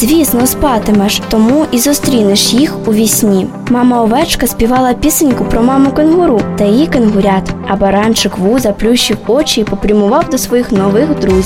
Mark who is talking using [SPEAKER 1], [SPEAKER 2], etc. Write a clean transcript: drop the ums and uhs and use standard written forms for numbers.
[SPEAKER 1] Звісно, спатимеш, тому і зустрінеш їх у вісні. Мама-овечка співала пісеньку про маму-кенгуру та її кенгурят, а баранчик Ву заплющив очі і попрямував до своїх нових друзів.